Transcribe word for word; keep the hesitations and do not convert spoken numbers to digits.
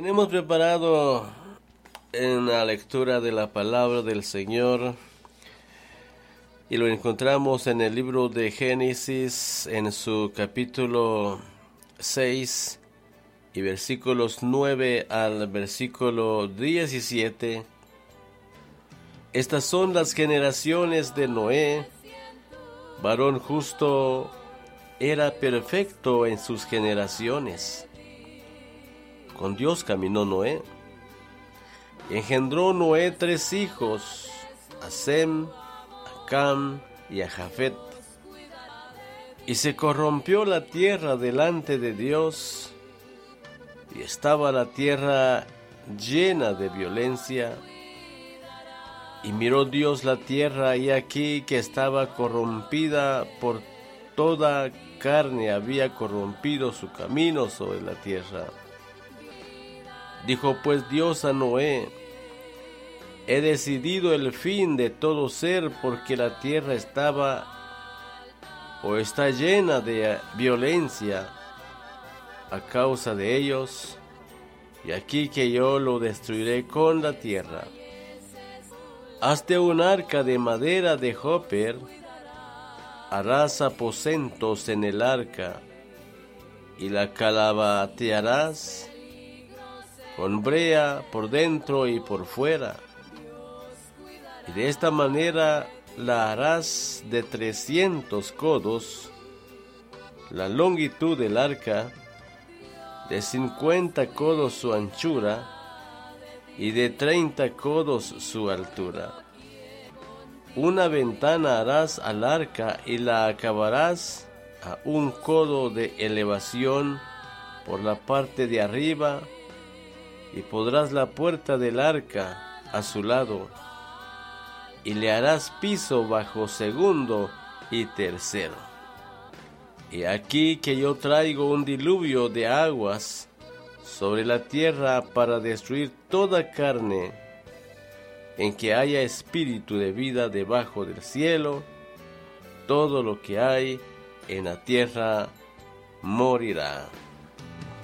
Tenemos preparado en la lectura de la palabra del Señor y lo encontramos en el libro de Génesis en su capítulo seis y versículos nueve al versículo diecisiete. Estas son las generaciones de Noé. Varón justo era perfecto en sus generaciones. Con Dios caminó Noé. Engendró Noé tres hijos, a Sem, a Cam y a Jafet. Y se corrompió la tierra delante de Dios, y estaba la tierra llena de violencia. Y miró Dios la tierra, y aquí que estaba corrompida, por toda carne había corrompido su camino sobre la tierra. Dijo pues Dios a Noé: he decidido el fin de todo ser, porque la tierra estaba o está llena de violencia a causa de ellos, y aquí que yo lo destruiré con la tierra. Hazte un arca de madera de Joper, harás aposentos en el arca, y la calabatearás con brea por dentro y por fuera. Y de esta manera la harás de trescientos codos, la longitud del arca, de cincuenta codos su anchura, y de treinta codos su altura. Una ventana harás al arca, y la acabarás a un codo de elevación por la parte de arriba, y pondrás la puerta del arca a su lado, y le harás piso bajo segundo y tercero. Y aquí que yo traigo un diluvio de aguas sobre la tierra para destruir toda carne en que haya espíritu de vida debajo del cielo. Todo lo que hay en la tierra morirá.